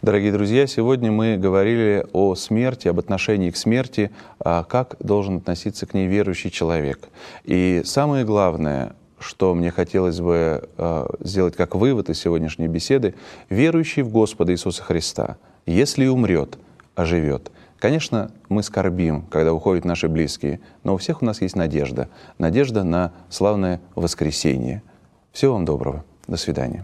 Дорогие друзья, сегодня мы говорили о смерти, об отношении к смерти, как должен относиться к ней верующий человек. И самое главное, что мне хотелось бы сделать как вывод из сегодняшней беседы, верующий в Господа Иисуса Христа, если и умрет, оживет. Конечно, мы скорбим, когда уходят наши близкие, но у всех у нас есть надежда. Надежда на славное воскресение. Всего вам доброго. До свидания.